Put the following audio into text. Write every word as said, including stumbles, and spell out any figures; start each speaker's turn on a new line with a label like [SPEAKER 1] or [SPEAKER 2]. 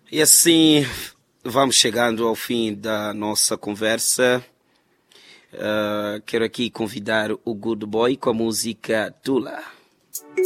[SPEAKER 1] E assim vamos chegando ao fim da nossa conversa. Uh, quero aqui convidar o Good Boy com a música Tula.